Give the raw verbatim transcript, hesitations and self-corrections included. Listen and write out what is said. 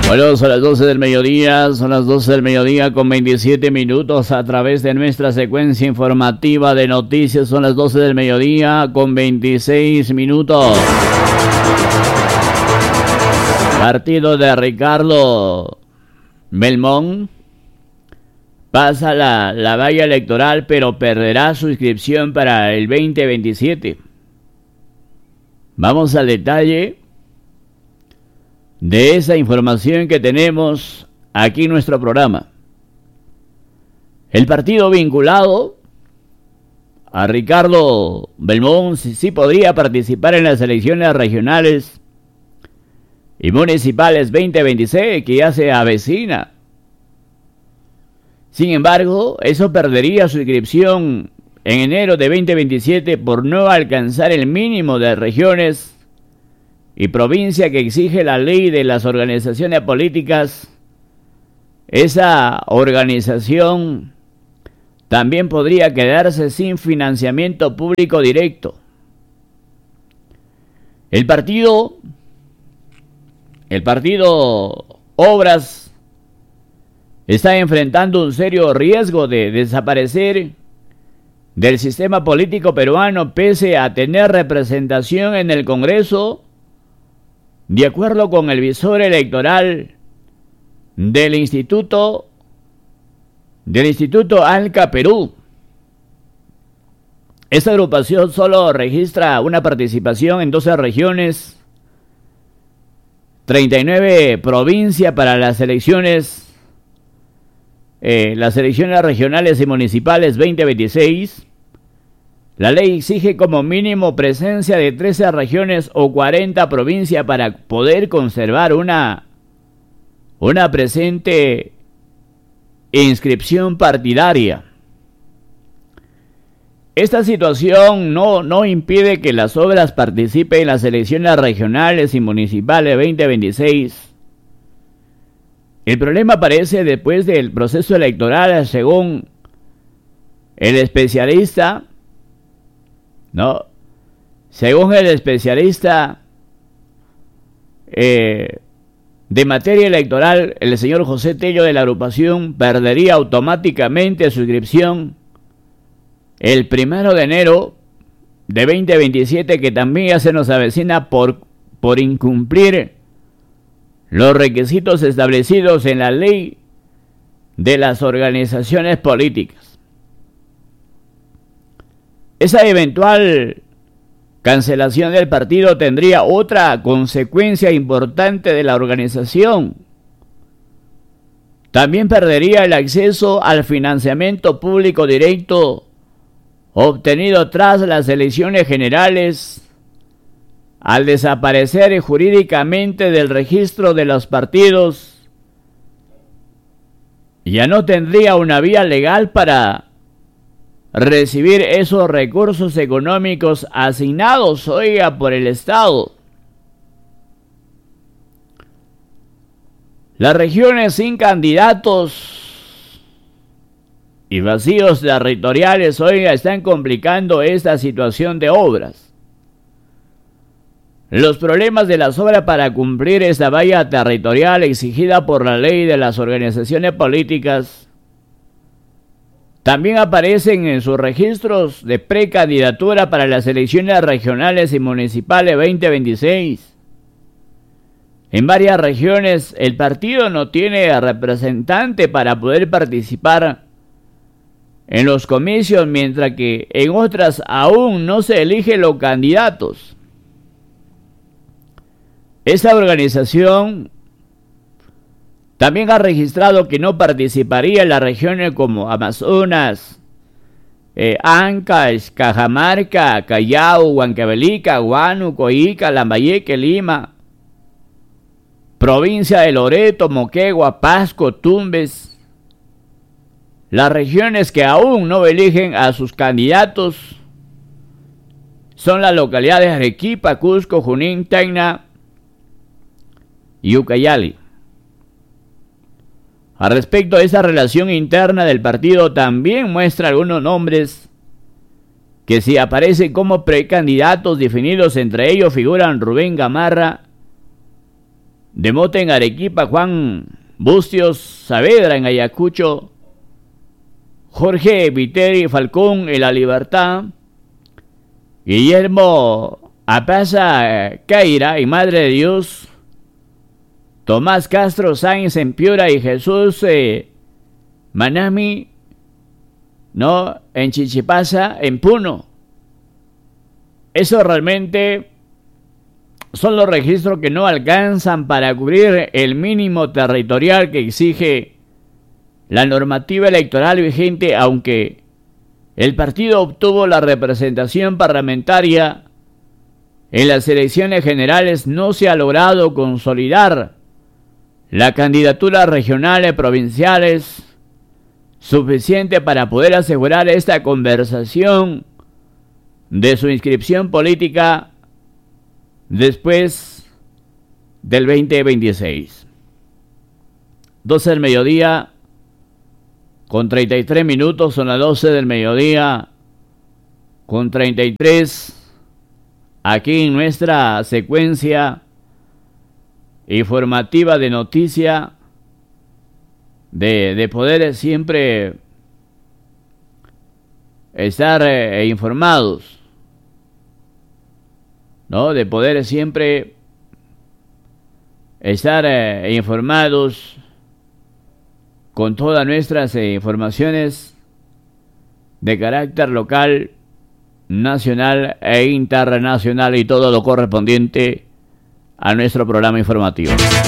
Bueno, son las doce del mediodía, son las doce del mediodía con veintisiete minutos a través de nuestra secuencia informativa de noticias. Son las doce del mediodía con veintiséis minutos. Partido de Ricardo Belmont pasa la, la valla electoral, pero perderá su inscripción para el veinte veintisiete. Vamos al detalle de esa información que tenemos aquí en nuestro programa. El partido vinculado a Ricardo Belmont sí, sí podría participar en las elecciones regionales y municipales veinte veintiséis que ya se avecina. Sin embargo, eso perdería su inscripción en enero de veinte veintisiete por no alcanzar el mínimo de regiones y provincia que exige la ley de las organizaciones políticas. Esa organización también podría quedarse sin financiamiento público directo. El partido, el partido Obras está enfrentando un serio riesgo de desaparecer del sistema político peruano pese a tener representación en el Congreso. De acuerdo con el visor electoral del Instituto del Instituto ALCA Perú, esta agrupación solo registra una participación en doce regiones, treinta y nueve provincias para las elecciones, eh, las elecciones regionales y municipales veinte veintiséis. La ley exige como mínimo presencia de trece regiones o cuarenta provincias para poder conservar una, una presente inscripción partidaria. Esta situación no, no impide que las obras participen en las elecciones regionales y municipales veinte veintiséis. El problema aparece después del proceso electoral, según el especialista. No, según el especialista eh, de materia electoral, el señor José Tello de la agrupación perdería automáticamente su inscripción el primero de enero de veinte veintisiete, que también ya se nos avecina por, por incumplir los requisitos establecidos en la ley de las organizaciones políticas. Esa eventual cancelación del partido tendría otra consecuencia importante de la organización. También perdería el acceso al financiamiento público directo obtenido tras las elecciones generales, al desaparecer jurídicamente del registro de los partidos. Ya no tendría una vía legal para recibir esos recursos económicos asignados, oiga, por el Estado. Las regiones sin candidatos y vacíos territoriales, oiga, están complicando esta situación de obras. Los problemas de las obras para cumplir esta valla territorial exigida por la ley de las organizaciones políticas también aparecen en sus registros de precandidatura para las elecciones regionales y municipales veinte veintiséis. En varias regiones el partido no tiene representante para poder participar en los comicios, mientras que en otras aún no se eligen los candidatos. Esta organización también ha registrado que no participaría en las regiones como Amazonas, eh, Ancash, Cajamarca, Callao, Huancavelica, Huánuco, Ica, Lambayeque, Lima, provincia de Loreto, Moquegua, Pasco, Tumbes. Las regiones que aún no eligen a sus candidatos son las localidades de Arequipa, Cusco, Junín, Tacna y Ucayali. Al respecto de esa relación interna del partido, también muestra algunos nombres que sí aparecen como precandidatos definidos. Entre ellos figuran Rubén Gamarra, de Mota en Arequipa, Juan Bustios Saavedra en Ayacucho, Jorge Viteri Falcón en La Libertad, Guillermo Apaza Caira en Madre de Dios, Tomás Castro Sáenz en Piura y Jesús eh, Manami, ¿no?, en Chichipasa, en Puno. Eso realmente son los registros que no alcanzan para cubrir el mínimo territorial que exige la normativa electoral vigente, aunque el partido obtuvo la representación parlamentaria en las elecciones generales. No se ha logrado consolidar la candidatura regional y provinciales suficiente para poder asegurar esta conversación de su inscripción política después del veinte veintiséis. doce del mediodía con treinta y tres minutos, son las doce del mediodía con treinta y tres, aquí en nuestra secuencia informativa de noticia de, de poder siempre estar eh, informados, ¿no? De poder siempre estar eh, informados con todas nuestras eh, informaciones de carácter local, nacional e internacional y todo lo correspondiente a nuestro programa informativo.